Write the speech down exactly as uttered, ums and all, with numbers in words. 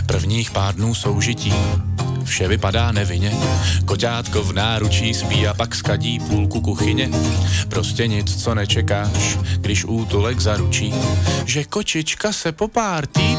Prvních pár dnů soužití vše vypadá nevinně, koťátko v náručí spí a pak skadí půlku kuchyně. Prostě nic, co nečekáš, když útulek zaručí, že kočička se po pár týdnů